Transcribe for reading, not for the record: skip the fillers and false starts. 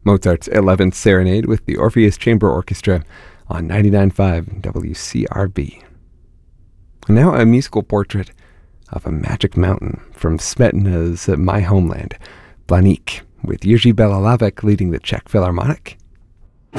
Mozart's 11th Serenade with the Orpheus Chamber Orchestra on 99.5 WCRB. And now a musical portrait of a magic mountain from Smetana's My Homeland, Blanik, with Jiří Bělohlávek leading the Czech Philharmonic